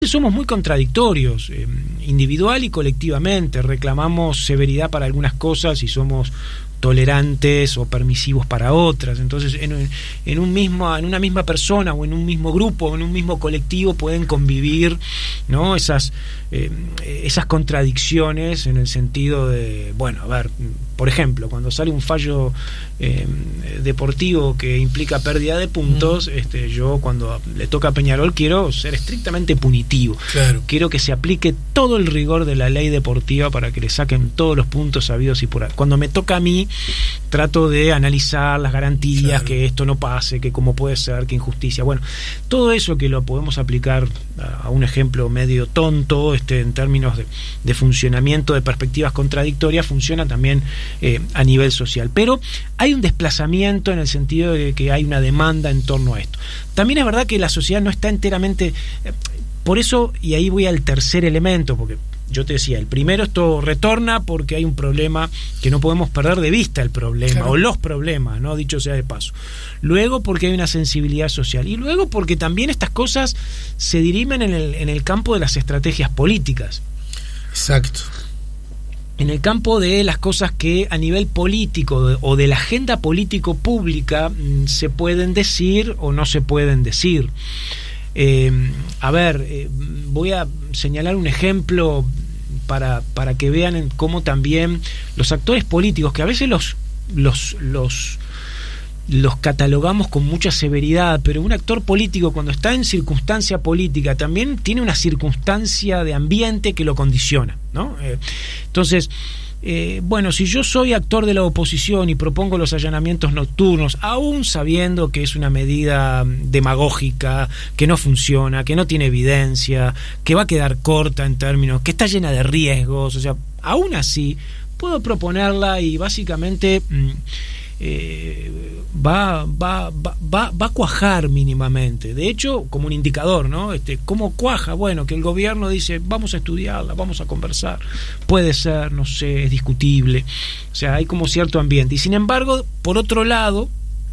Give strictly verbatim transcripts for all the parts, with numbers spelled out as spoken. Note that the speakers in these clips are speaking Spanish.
somos muy contradictorios, eh, individual y colectivamente. Reclamamos severidad para algunas cosas y somos tolerantes o permisivos para otras. Entonces, en, en un mismo, en una misma persona o en un mismo grupo o en un mismo colectivo pueden convivir, ¿no? Esas eh, esas contradicciones en el sentido de, bueno, a ver, por ejemplo, cuando sale un fallo eh, deportivo que implica pérdida de puntos, mm. este, yo cuando le toca a Peñarol quiero ser estrictamente punitivo. Claro. Quiero que se aplique todo el rigor de la ley deportiva para que le saquen todos los puntos habidos y por ahí. Cuando me toca a mí, trato de analizar las garantías, claro, que esto no pase, que cómo puede ser, que injusticia. Bueno, todo eso que lo podemos aplicar a, a un ejemplo medio tonto, este, en términos de, de funcionamiento de perspectivas contradictorias, funciona también eh, a nivel social. Pero hay un desplazamiento en el sentido de que hay una demanda en torno a esto. También es verdad que la sociedad no está enteramente... Eh, por eso, y ahí voy al tercer elemento, porque yo te decía, el primero, esto retorna porque hay un problema que no podemos perder de vista, el problema, claro, o los problemas, ¿no? Dicho sea de paso. Luego porque hay una sensibilidad social. Y luego porque también estas cosas se dirimen en el, en el campo de las estrategias políticas. Exacto. En el campo de las cosas que a nivel político de, o de la agenda político pública mmm, se pueden decir o no se pueden decir. Eh, a ver, eh, voy a señalar un ejemplo para, para que vean en cómo también los actores políticos, que a veces los, los, los, los catalogamos con mucha severidad, pero un actor político cuando está en circunstancia política también tiene una circunstancia de ambiente que lo condiciona, ¿no? Eh, entonces... Eh, bueno, si yo soy actor de la oposición y propongo los allanamientos nocturnos, aún sabiendo que es una medida demagógica, que no funciona, que no tiene evidencia, que va a quedar corta en términos, que está llena de riesgos, o sea, aún así puedo proponerla y básicamente mm, eh, va, va, va, va, va a cuajar mínimamente. De hecho, como un indicador, ¿no? Este, ¿cómo cuaja? Bueno, que el gobierno dice, vamos a estudiarla, vamos a conversar. Puede ser, no sé, es discutible. O sea, hay como cierto ambiente. Y sin embargo, por otro lado,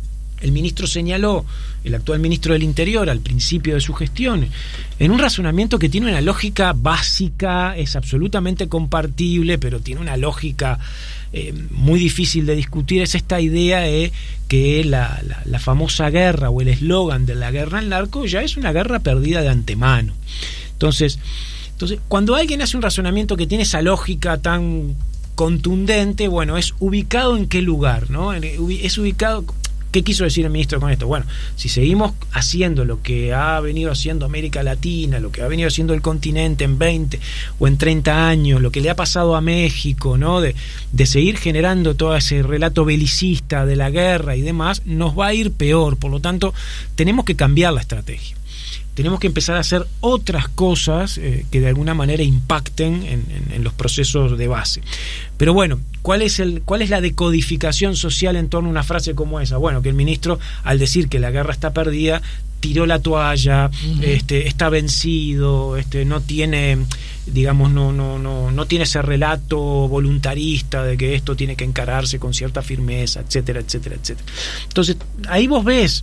el ministro señaló, el actual ministro del Interior, al principio de su gestión, en un razonamiento que tiene una lógica básica, es absolutamente compartible, pero tiene una lógica eh, muy difícil de discutir, es esta idea de que la, la, la famosa guerra o el eslogan de la guerra al narco ya es una guerra perdida de antemano. Entonces, entonces, cuando alguien hace un razonamiento que tiene esa lógica tan contundente, bueno, es ubicado en qué lugar, ¿no? Es ubicado... ¿Qué quiso decir el ministro con esto? Bueno, si seguimos haciendo lo que ha venido haciendo América Latina, lo que ha venido haciendo el continente en veinte o en treinta años, lo que le ha pasado a México, ¿no? De, de seguir generando todo ese relato belicista de la guerra y demás, nos va a ir peor. Por lo tanto, tenemos que cambiar la estrategia. Tenemos que empezar a hacer otras cosas eh, que de alguna manera impacten en, en, en los procesos de base. Pero bueno, ¿cuál es el, cuál es la decodificación social en torno a una frase como esa? Bueno, que el ministro, al decir que la guerra está perdida, tiró la toalla, uh-huh. este, está vencido, este, no tiene, digamos, no, no, no, no tiene ese relato voluntarista de que esto tiene que encararse con cierta firmeza, etcétera, etcétera, etcétera. Entonces, ahí vos ves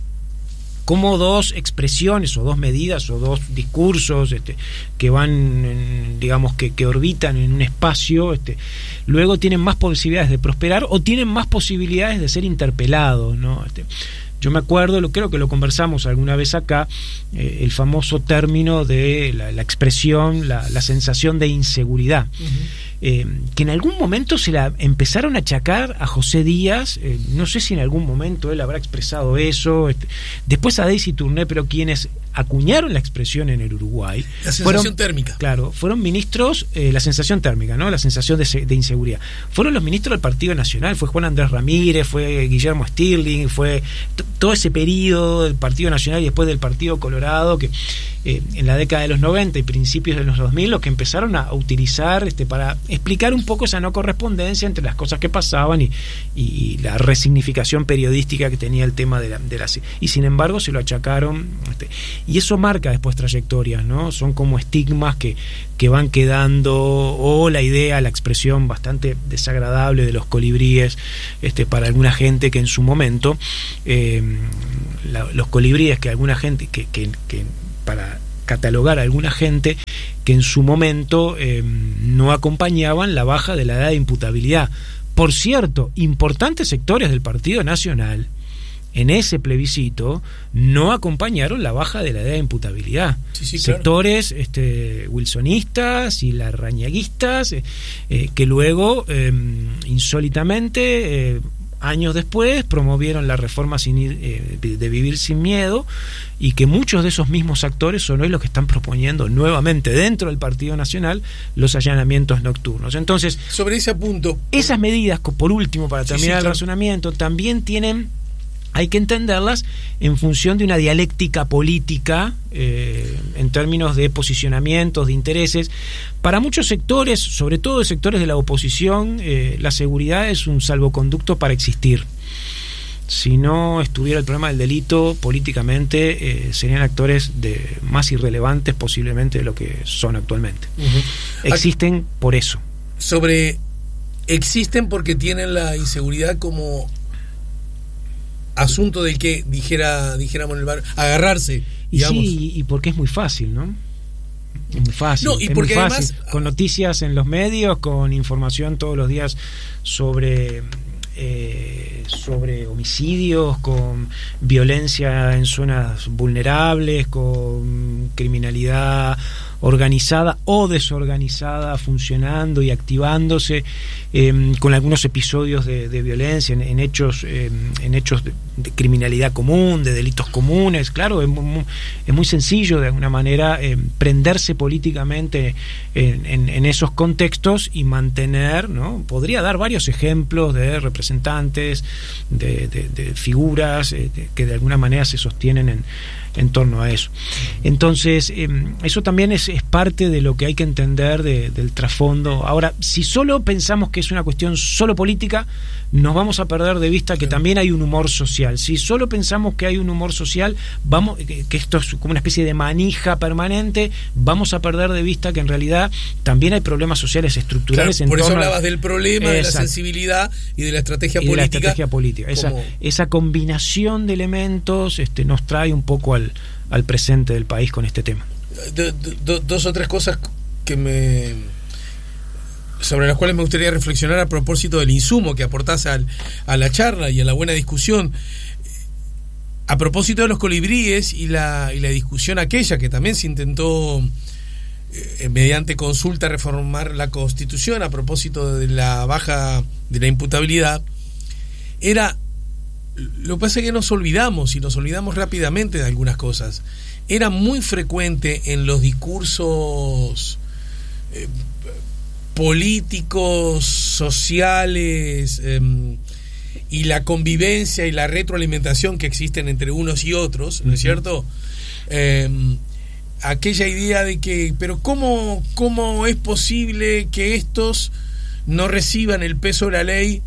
como dos expresiones o dos medidas o dos discursos este, que van, en, digamos, que, que orbitan en un espacio, este, luego tienen más posibilidades de prosperar o tienen más posibilidades de ser interpelados, ¿no? Este, yo me acuerdo, lo creo que lo conversamos alguna vez acá, eh, el famoso término de la, la expresión, la, la sensación de inseguridad. Uh-huh. Eh, que en algún momento se la empezaron a achacar a José Díaz, eh, no sé si en algún momento él habrá expresado eso, este, después a Daisy Tourné, pero quienes acuñaron la expresión en el Uruguay, la sensación fueron, térmica, claro, fueron ministros, eh, la sensación térmica, ¿no? La sensación de, de inseguridad, fueron los ministros del Partido Nacional, fue Juan Andrés Ramírez, fue Guillermo Stirling, fue t- todo ese periodo del Partido Nacional y después del Partido Colorado, que eh, en la década de los noventa y principios de los dos mil, los que empezaron a, a utilizar este, para explicar un poco esa no correspondencia entre las cosas que pasaban y, y la resignificación periodística que tenía el tema de la, de la y sin embargo se lo achacaron este, y eso marca después trayectorias, ¿no? Son como estigmas que, que van quedando, o la idea, la expresión bastante desagradable de los colibríes este, para alguna gente que en su momento eh, la, los colibríes que alguna gente que, que, que para catalogar a alguna gente que en su momento eh, no acompañaban la baja de la edad de imputabilidad. Por cierto, importantes sectores del Partido Nacional en ese plebiscito no acompañaron la baja de la edad de imputabilidad. Sí, sí, claro. Sectores este, wilsonistas y larrañaguistas eh, eh, que luego, eh, insólitamente, eh, años después, promovieron la reforma sin, eh, de vivir sin miedo, y que muchos de esos mismos actores son hoy los que están proponiendo nuevamente dentro del Partido Nacional los allanamientos nocturnos. Entonces, sobre ese punto, esas medidas, por último, para terminar sí, sí, claro. el razonamiento, también tienen... hay que entenderlas en función de una dialéctica política, eh, en términos de posicionamientos, de intereses. Para muchos sectores, sobre todo de sectores de la oposición, eh, la seguridad es un salvoconducto para existir. Si no estuviera el problema del delito, políticamente eh, serían actores de, más irrelevantes posiblemente de lo que son actualmente. Uh-huh. Existen por eso. Sobre existen porque tienen la inseguridad como asunto del que dijera dijéramos en el bar, agarrarse, digamos. Y sí, y porque es muy fácil, ¿no? Es muy fácil. No, y es porque muy fácil. Además, con noticias en los medios, con información todos los días sobre eh, sobre homicidios, con violencia en zonas vulnerables, con criminalidad organizada o desorganizada funcionando y activándose, eh, con algunos episodios de, de violencia en, en hechos eh, en hechos de, de criminalidad común, de delitos comunes. Claro, es muy, es muy sencillo de alguna manera eh, prenderse políticamente en, en, en esos contextos y mantener, ¿no? Podría dar varios ejemplos de representantes, de, de, de figuras eh, de, que de alguna manera se sostienen en en torno a eso. Entonces, eh, eso también es, es parte de lo que hay que entender de, del trasfondo. Ahora, si solo pensamos que es una cuestión solo política, nos vamos a perder de vista que también hay un humor social. Si solo pensamos que hay un humor social, vamos que, que esto es como una especie de manija permanente, vamos a perder de vista que en realidad también hay problemas sociales estructurales. Claro, en por eso torno hablabas a, del problema, exacto, de la sensibilidad y de la estrategia y política. De la estrategia política. Esa, como... esa combinación de elementos este, nos trae un poco al al presente del país con este tema. Do, do, dos o tres cosas que me sobre las cuales me gustaría reflexionar a propósito del insumo que aportás al, a la charla y a la buena discusión. A propósito de los colibríes y la, y la discusión aquella que también se intentó eh, mediante consulta reformar la Constitución a propósito de la baja de la imputabilidad, era... Lo que pasa es que nos olvidamos y nos olvidamos rápidamente de algunas cosas. Era muy frecuente en los discursos eh, políticos, sociales eh, y la convivencia y la retroalimentación que existen entre unos y otros, ¿no es cierto? Eh, aquella idea de que, pero ¿cómo, cómo es posible que estos no reciban el peso de la ley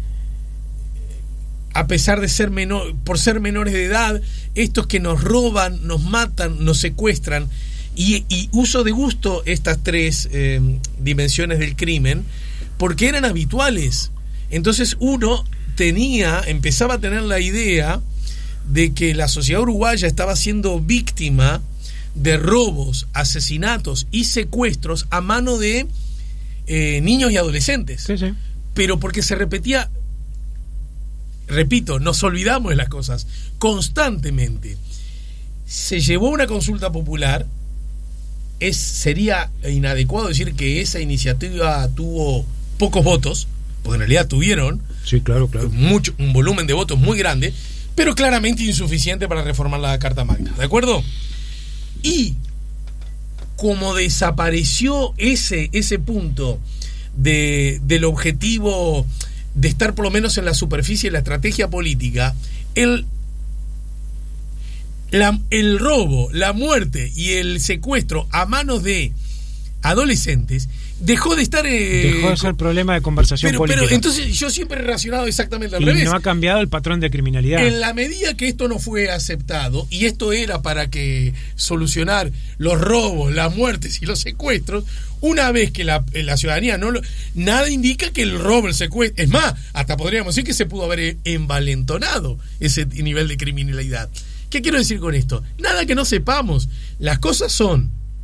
a pesar de ser menor, por ser menores de edad, estos que nos roban, nos matan, nos secuestran? Y, y uso de gusto estas tres eh, dimensiones del crimen porque eran habituales. Entonces uno tenía, empezaba a tener la idea de que la sociedad uruguaya estaba siendo víctima de robos, asesinatos y secuestros a mano de eh, niños y adolescentes. Sí, sí. Pero porque se repetía. Repito, nos olvidamos de las cosas constantemente. Se llevó una consulta popular. Es, sería inadecuado decir que esa iniciativa tuvo pocos votos, porque en realidad tuvieron sí, claro, claro. Mucho, un volumen de votos muy grande, pero claramente insuficiente para reformar la Carta Magna, ¿de acuerdo? Y como desapareció ese, ese punto de, del objetivo de estar por lo menos en la superficie de la estrategia política, el, la, el robo, la muerte y el secuestro a manos de adolescentes dejó de estar... Eh, dejó de ser problema de conversación pero, política. Pero entonces yo siempre he relacionado exactamente al y revés. No ha cambiado el patrón de criminalidad. En la medida que esto no fue aceptado, y esto era para que solucionar los robos, las muertes y los secuestros, una vez que la, la ciudadanía no lo... Nada indica que el robo, el secuestro... Es más, hasta podríamos decir que se pudo haber envalentonado ese nivel de criminalidad. ¿Qué quiero decir con esto? Nada que no sepamos. Las cosas son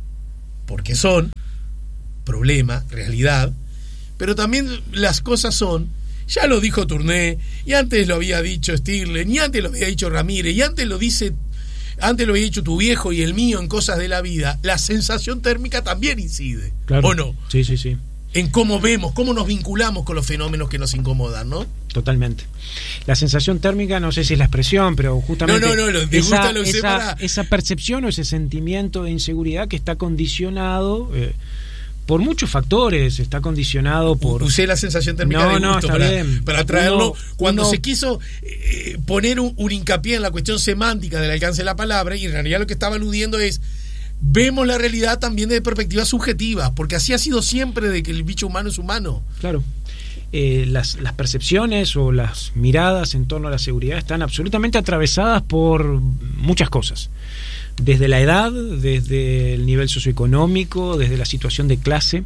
porque son, problema, realidad, pero también las cosas son, ya lo dijo Tourné, y antes lo había dicho Stirling, y antes lo había dicho Ramírez, y antes lo dice, antes lo había dicho tu viejo y el mío en cosas de la vida, la sensación térmica también incide, claro. ¿O no? Sí, sí, sí. En cómo vemos, cómo nos vinculamos con los fenómenos que nos incomodan, ¿no? Totalmente. La sensación térmica, no sé si es la expresión, pero justamente no, no, no, lo, esa, gusta lo esa, para... esa percepción o ese sentimiento de inseguridad que está condicionado eh, por muchos factores, está condicionado por... Usé la sensación térmica no, de no, gusto está para, bien. para traerlo. Uno, cuando uno... se quiso eh, poner un, un hincapié en la cuestión semántica del alcance de la palabra, y en realidad lo que estaba aludiendo es vemos la realidad también desde perspectiva subjetiva, porque así ha sido siempre, de que el bicho humano es humano. Claro. Eh, las, las percepciones o las miradas en torno a la seguridad están absolutamente atravesadas por muchas cosas. Desde la edad, desde el nivel socioeconómico, desde la situación de clase,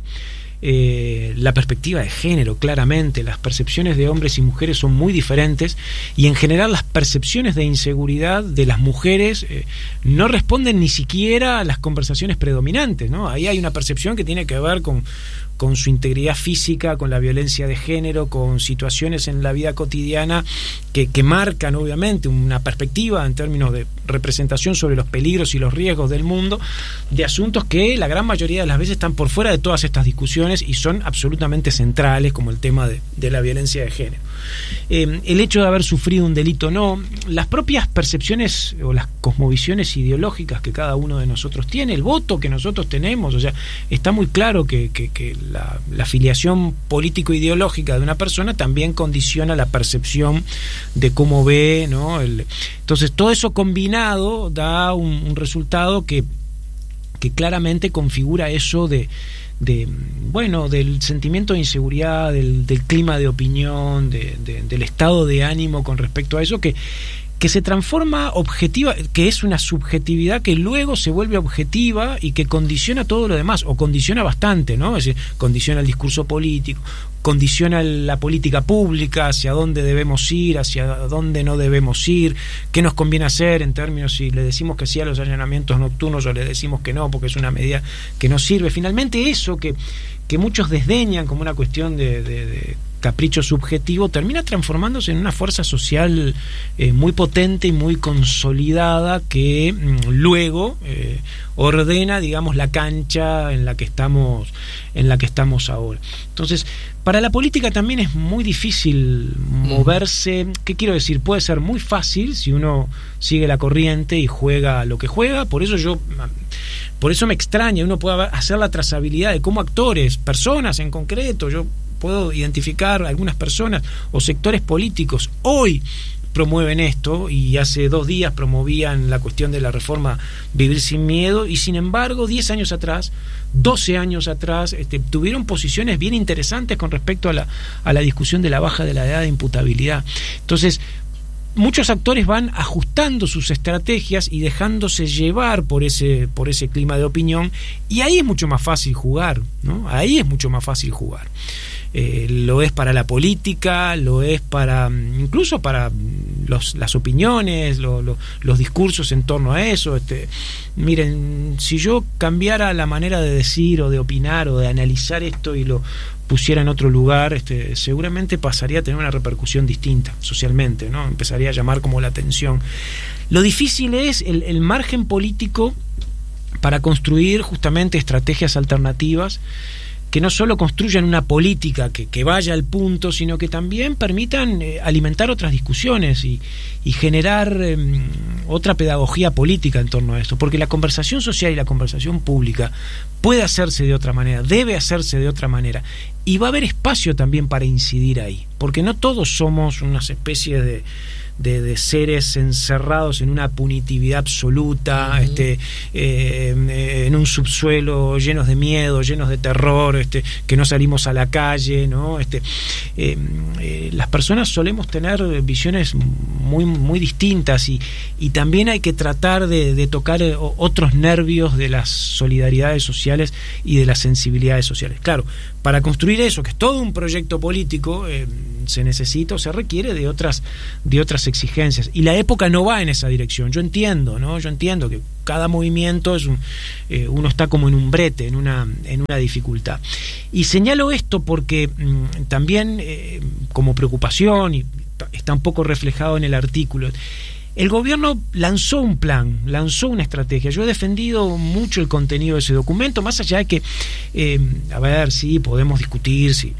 eh, la perspectiva de género, claramente. Las percepciones de hombres y mujeres son muy diferentes, y en general las percepciones de inseguridad de las mujeres eh, no responden ni siquiera a las conversaciones predominantes, ¿no? Ahí hay una percepción que tiene que ver con con su integridad física, con la violencia de género, con situaciones en la vida cotidiana que, que marcan obviamente una perspectiva en términos de representación sobre los peligros y los riesgos del mundo, de asuntos que la gran mayoría de las veces están por fuera de todas estas discusiones y son absolutamente centrales, como el tema de, de la violencia de género. Eh, el hecho de haber sufrido un delito o no, las propias percepciones o las cosmovisiones ideológicas que cada uno de nosotros tiene, el voto que nosotros tenemos, o sea, está muy claro que, que, que La, la afiliación político-ideológica de una persona también condiciona la percepción de cómo ve, ¿no? El, entonces todo eso combinado da un, un resultado que, que claramente configura eso de, de bueno, del sentimiento de inseguridad, del, del clima de opinión, de, de, del estado de ánimo con respecto a eso, que que se transforma objetiva, que es una subjetividad que luego se vuelve objetiva y que condiciona todo lo demás, o condiciona bastante, ¿no? Es decir, condiciona el discurso político, condiciona la política pública, hacia dónde debemos ir, hacia dónde no debemos ir, qué nos conviene hacer en términos si le decimos que sí a los allanamientos nocturnos o le decimos que no, porque es una medida que no sirve. Finalmente eso que, que muchos desdeñan como una cuestión de, de, de capricho subjetivo, termina transformándose en una fuerza social eh, muy potente y muy consolidada que mm, luego eh, ordena, digamos, la cancha en la que estamos, en la que estamos ahora. Entonces, para la política también es muy difícil moverse. ¿Qué quiero decir? Puede ser muy fácil si uno sigue la corriente y juega lo que juega. Por eso yo, por eso me extraña, uno puede hacer la trazabilidad de cómo actores, personas en concreto, yo puedo identificar algunas personas o sectores políticos hoy promueven esto, y hace dos días promovían la cuestión de la reforma Vivir sin Miedo, y sin embargo diez años atrás, doce años atrás, este, tuvieron posiciones bien interesantes con respecto a la, a la discusión de la baja de la edad de imputabilidad. Entonces, muchos actores van ajustando sus estrategias y dejándose llevar por ese, por ese clima de opinión, y ahí es mucho más fácil jugar, ¿no? Ahí es mucho más fácil jugar. Eh, lo es para la política, lo es para incluso para los, las opiniones, lo, lo, los discursos en torno a eso. Este, miren, si yo cambiara la manera de decir o de opinar o de analizar esto y lo pusiera en otro lugar, este, seguramente pasaría a tener una repercusión distinta socialmente, ¿no? Empezaría a llamar como la atención. Lo difícil es el, el margen político para construir justamente estrategias alternativas que no solo construyan una política que, que vaya al punto, sino que también permitan eh, alimentar otras discusiones y, y generar eh, otra pedagogía política en torno a esto, porque la conversación social y la conversación pública puede hacerse de otra manera, debe hacerse de otra manera, y va a haber espacio también para incidir ahí, porque no todos somos unas especies de De, de seres encerrados en una punitividad absoluta, uh-huh. este, eh, en un subsuelo llenos de miedo, llenos de terror, este, que no salimos a la calle, ¿no? Este, eh, eh, las personas solemos tener visiones muy, muy distintas, y, y también hay que tratar de, de tocar otros nervios de las solidaridades sociales y de las sensibilidades sociales. Claro, para construir eso, que es todo un proyecto político, eh, se necesita o se requiere de otras, de otras exigencias, y la época no va en esa dirección. Yo entiendo, ¿no? Yo entiendo que cada movimiento es un, eh, uno está como en un brete, en una, en una dificultad. Y señalo esto porque mmm, también eh, como preocupación, y está un poco reflejado en el artículo, el gobierno lanzó un plan, lanzó una estrategia. Yo he defendido mucho el contenido de ese documento, más allá de que, eh, a ver, sí, podemos discutir si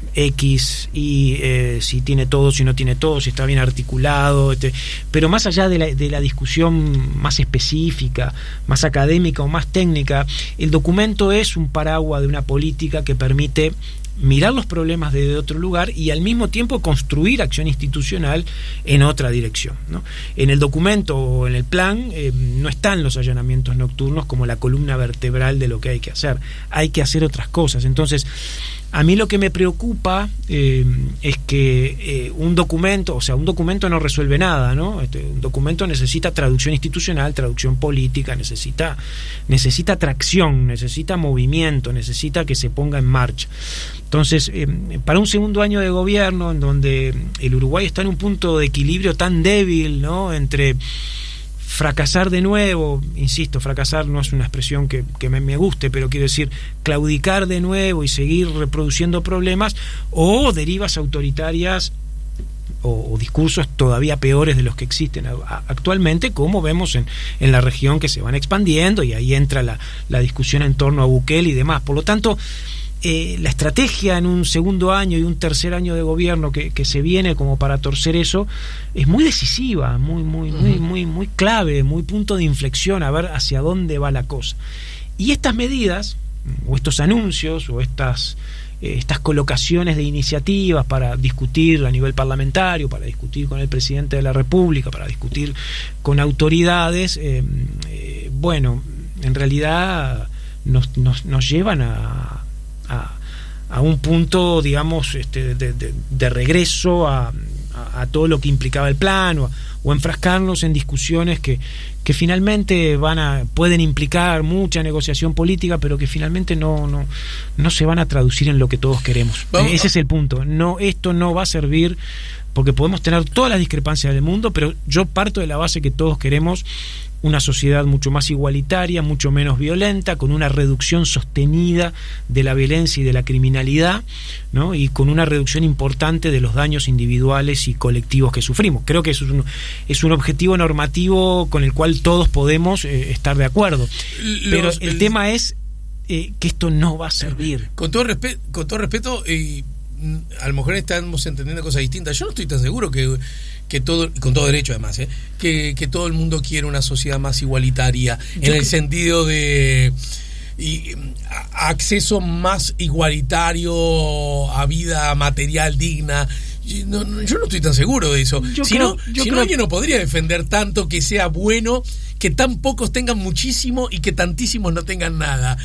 X y eh, si tiene todo, si no tiene todo, si está bien articulado, este, pero más allá de la, de la discusión más específica, más académica o más técnica, el documento es un paraguas de una política que permite mirar los problemas desde otro lugar y al mismo tiempo construir acción institucional en otra dirección, ¿no? En el documento o en el plan eh, no están los allanamientos nocturnos como la columna vertebral de lo que hay que hacer. Hay que hacer otras cosas. Entonces, a mí lo que me preocupa eh, es que eh, un documento, o sea, un documento no resuelve nada, ¿no? Este, un documento necesita traducción institucional, traducción política, necesita, necesita tracción, necesita movimiento, necesita que se ponga en marcha. Entonces, eh, para un segundo año de gobierno, en donde el Uruguay está en un punto de equilibrio tan débil, ¿no? Entre fracasar de nuevo, insisto, fracasar no es una expresión que, que me, me guste, pero quiero decir, claudicar de nuevo y seguir reproduciendo problemas, o derivas autoritarias o, o discursos todavía peores de los que existen a, a, actualmente, como vemos en, en la región, que se van expandiendo, y ahí entra la, la discusión en torno a Bukele y demás. Por lo tanto, Eh, la estrategia en un segundo año y un tercer año de gobierno que, que se viene como para torcer eso es muy decisiva, muy, muy, uh-huh. muy, muy, muy clave, muy punto de inflexión, a ver hacia dónde va la cosa. Y estas medidas, o estos anuncios, o estas, eh, estas colocaciones de iniciativas para discutir a nivel parlamentario, para discutir con el presidente de la República, para discutir con autoridades, eh, eh, bueno, en realidad nos, nos, nos llevan a A, a un punto, digamos, este, de, de, de regreso a, a, a todo lo que implicaba el plan, o, o enfrascarnos en discusiones que, que finalmente van a pueden implicar mucha negociación política, pero que finalmente no, no, no se van a traducir en lo que todos queremos. Vamos. Ese es el punto. No, esto no va a servir, porque podemos tener todas las discrepancias del mundo, pero yo parto de la base que todos queremos una sociedad mucho más igualitaria, mucho menos violenta, con una reducción sostenida de la violencia y de la criminalidad, ¿no? Y con una reducción importante de los daños individuales y colectivos que sufrimos. Creo que eso es un, es un objetivo normativo con el cual todos podemos eh, estar de acuerdo. Los, Pero el, el tema es eh, que esto no va a servir. Con todo, respe- con todo respeto, eh, a lo mejor estamos entendiendo cosas distintas. Yo no estoy tan seguro que que todo, con todo derecho además, ¿eh? que, que todo el mundo quiere una sociedad más igualitaria, yo en el que... sentido de y, a, acceso más igualitario a vida material digna. No, no, yo no estoy tan seguro de eso. Yo si creo, no, yo si creo... no, alguien no podría defender tanto que sea bueno, que tan pocos tengan muchísimo y que tantísimos no tengan nada.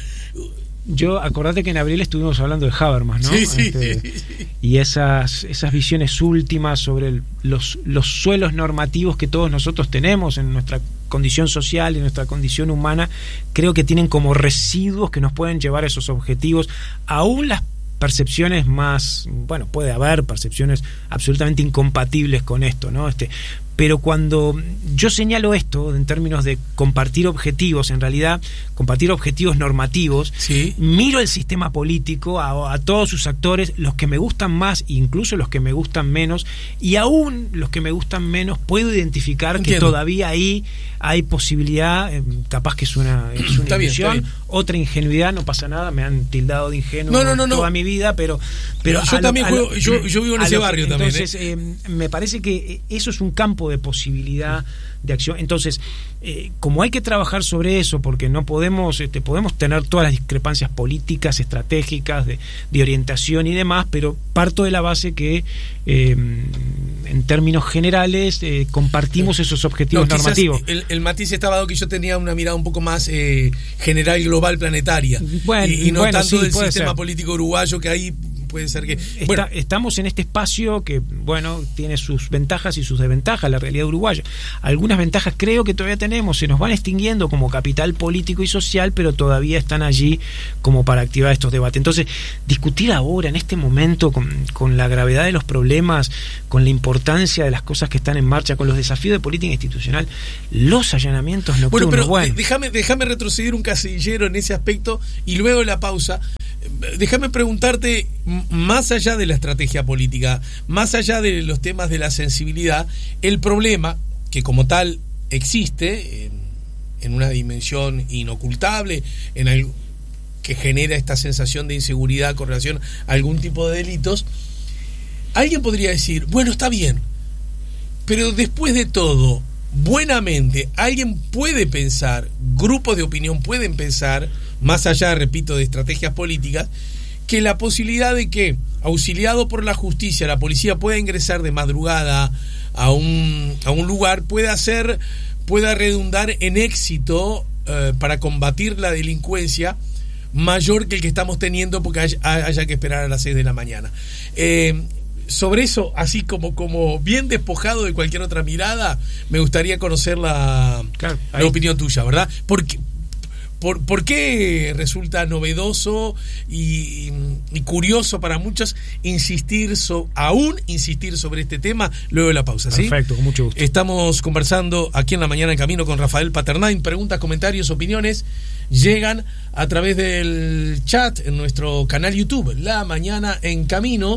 Yo, acordate que en abril estuvimos hablando de Habermas, ¿no? Sí, sí, este, sí, sí. Y esas, esas visiones últimas sobre el, los, los suelos normativos que todos nosotros tenemos en nuestra condición social y en nuestra condición humana, creo que tienen como residuos que nos pueden llevar a esos objetivos, aún las percepciones más, bueno, puede haber percepciones absolutamente incompatibles con esto, ¿no? Este, pero cuando yo señalo esto en términos de compartir objetivos, en realidad compartir objetivos normativos, ¿sí? Miro el sistema político, a, a todos sus actores, los que me gustan más, incluso los que me gustan menos, y aún los que me gustan menos puedo identificar Entiendo. que todavía ahí hay posibilidad, eh, capaz que es una, es una ilusión, otra ingenuidad, no pasa nada, me han tildado de ingenuo no, no, no, toda no. mi vida, pero, pero yo también lo, juego, lo, yo, yo vivo en ese lo, barrio entonces, también. ¿eh? Eh, me parece que eso es un campo de posibilidad de acción. Entonces, eh, como hay que trabajar sobre eso, porque no podemos, este, podemos tener todas las discrepancias políticas, estratégicas, de, de orientación y demás, pero parto de la base que eh, en términos generales eh, compartimos esos objetivos no, normativos. El, el matiz estaba dado que yo tenía una mirada un poco más eh, general, global, planetaria, bueno, y, y no bueno, tanto sí, del sistema ser. político uruguayo, que ahí puede ser que... Está, bueno, estamos en este espacio que, bueno, tiene sus ventajas y sus desventajas, la realidad uruguaya. Algunas ventajas creo que todavía tenemos, se nos van extinguiendo como capital político y social, pero todavía están allí como para activar estos debates. Entonces, discutir ahora, en este momento, con, con la gravedad de los problemas, con la importancia de las cosas que están en marcha, con los desafíos de política institucional, los allanamientos nocturnos... Bueno, pero bueno. déjame, déjame retroceder un casillero en ese aspecto y luego de la pausa, déjame preguntarte, más allá de la estrategia política, más allá de los temas de la sensibilidad, el problema, que como tal existe en, en una dimensión inocultable, en algo que genera esta sensación de inseguridad con relación a algún tipo de delitos, alguien podría decir, bueno, está bien, pero después de todo, buenamente, alguien puede pensar, grupos de opinión pueden pensar, más allá, repito, de estrategias políticas, que la posibilidad de que, auxiliado por la justicia, la policía pueda ingresar de madrugada a un, a un lugar, pueda hacer, pueda redundar en éxito eh, para combatir la delincuencia mayor que el que estamos teniendo porque haya, haya que esperar a las seis de la mañana. Eh, Sobre eso, así como, como bien despojado de cualquier otra mirada, me gustaría conocer la, claro, la opinión tuya, ¿verdad? Porque, por, ¿Por qué resulta novedoso y, y curioso para muchos insistir, so, aún insistir sobre este tema luego de la pausa? ¿Sí? Perfecto, con mucho gusto. Estamos conversando aquí en La Mañana en Camino con Rafael Paternain. Preguntas, comentarios, opiniones llegan a través del chat en nuestro canal YouTube, La Mañana en Camino.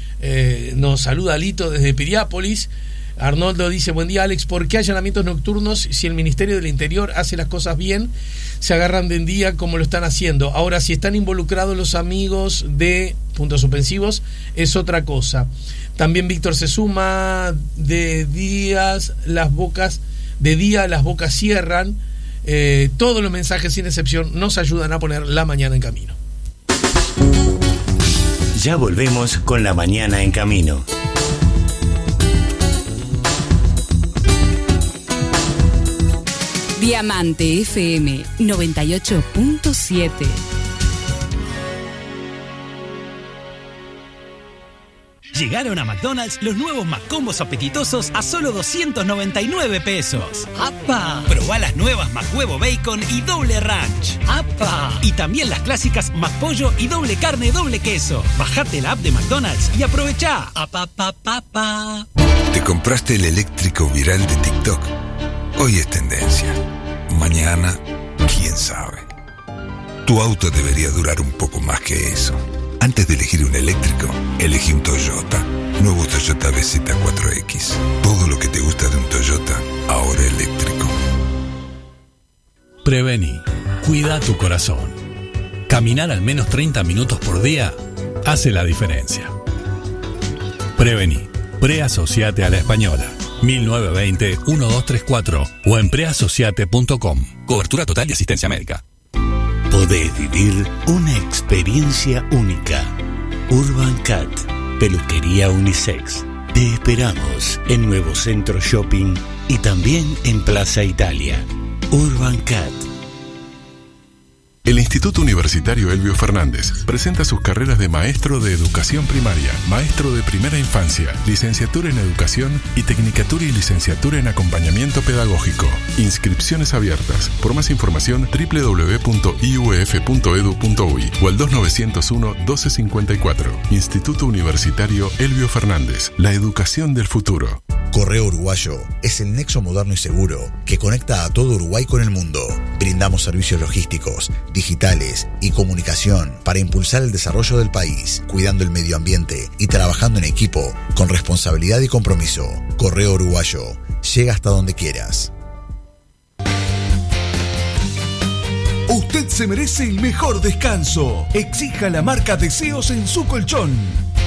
Eh, nos saluda Lito desde Piriápolis. Arnoldo dice, buen día Alex, ¿por qué allanamientos nocturnos si el Ministerio del Interior hace las cosas bien? Se agarran de en día como lo están haciendo. Ahora, si están involucrados los amigos de puntos suspensivos, es otra cosa. También Víctor se suma, de días las bocas, de día las bocas cierran. Eh, todos los mensajes sin excepción nos ayudan a poner La Mañana en Camino. Ya volvemos con La Mañana en Camino. Diamante F M noventa y ocho punto siete. Llegaron a McDonald's los nuevos McCombos apetitosos a solo doscientos noventa y nueve pesos. ¡Apa! Probá las nuevas McHuevo Bacon y doble ranch. ¡Apa! Y también las clásicas McPollo y doble carne, doble queso. Bajate la app de McDonald's y aprovechá. ¡Apa, pa, pa, pa! ¿Te compraste el eléctrico viral de TikTok? Hoy es tendencia. Mañana, quién sabe. Tu auto debería durar un poco más que eso. Antes de elegir un eléctrico, elegí un Toyota. Nuevo Toyota B Z cuatro X. Todo lo que te gusta de un Toyota, ahora eléctrico. Prevení. Cuida tu corazón. Caminar al menos treinta minutos por día hace la diferencia. Prevení. Preasociate a la Española. mil novecientos veinte, doce treinta y cuatro o en preasociate punto com. Cobertura total de asistencia médica. Podés vivir una experiencia única. Urban Cat, peluquería unisex. Te esperamos en Nuevo Centro Shopping y también en Plaza Italia. Urban Cat. El Instituto Universitario Elbio Fernández presenta sus carreras de maestro de educación primaria, maestro de primera infancia, licenciatura en educación y tecnicatura y licenciatura en acompañamiento pedagógico. Inscripciones abiertas. Por más información, doble u doble u doble u punto i u f punto edu punto u y o al dos nueve cero uno, doce cincuenta y cuatro. Instituto Universitario Elbio Fernández. La educación del futuro. Correo Uruguayo es el nexo moderno y seguro que conecta a todo Uruguay con el mundo. Brindamos servicios logísticos, digitales y comunicación para impulsar el desarrollo del país, cuidando el medio ambiente y trabajando en equipo con responsabilidad y compromiso. Correo Uruguayo, llega hasta donde quieras. Usted se merece el mejor descanso. Exija la marca Deseos en su colchón.